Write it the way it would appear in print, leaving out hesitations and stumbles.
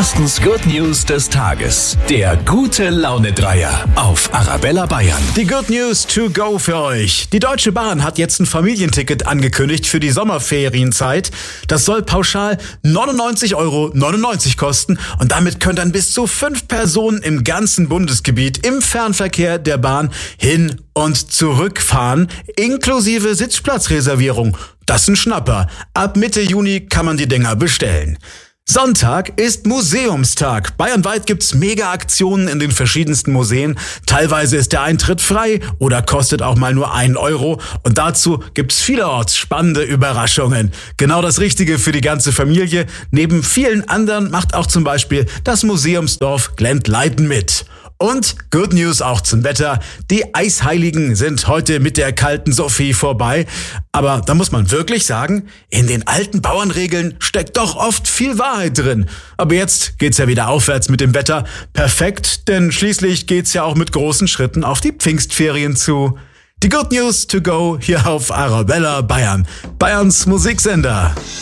Carstens Good News des Tages. Der Gute-Laune-Dreier auf Arabella Bayern. Die Good News to go für euch. Die Deutsche Bahn hat jetzt ein Familienticket angekündigt für die Sommerferienzeit. Das soll pauschal 99,99 € kosten und damit können dann bis zu 5 Personen im ganzen Bundesgebiet im Fernverkehr der Bahn hin und zurückfahren, inklusive Sitzplatzreservierung. Das ist ein Schnapper. Ab Mitte Juni kann man die Dinger bestellen. Sonntag ist Museumstag. Bayernweit gibt's Mega-Aktionen in den verschiedensten Museen. Teilweise ist der Eintritt frei oder kostet auch mal nur 1 €. Und dazu gibt's vielerorts spannende Überraschungen. Genau das Richtige für die ganze Familie. Neben vielen anderen macht auch zum Beispiel das Museumsdorf Glendleiten mit. Und Good News auch zum Wetter. Die Eisheiligen sind heute mit der kalten Sophie vorbei. Aber da muss man wirklich sagen, in den alten Bauernregeln steckt doch oft viel Wahrheit drin. Aber jetzt geht's ja wieder aufwärts mit dem Wetter. Perfekt, denn schließlich geht's ja auch mit großen Schritten auf die Pfingstferien zu. Die Good News to go hier auf Arabella Bayern. Bayerns Musiksender.